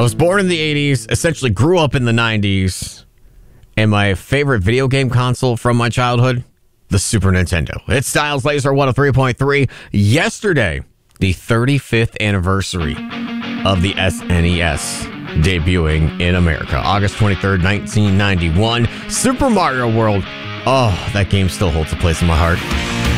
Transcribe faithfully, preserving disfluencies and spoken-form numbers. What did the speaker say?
I was born in the eighties, essentially grew up in the nineties, and my favorite video game console from my childhood, the Super Nintendo. It's Styles Laser one oh three point three. Yesterday, the thirty-fifth anniversary of the S N E S debuting in America. August twenty-third, nineteen ninety-one. Super Mario World. Oh, that game still holds a place in my heart.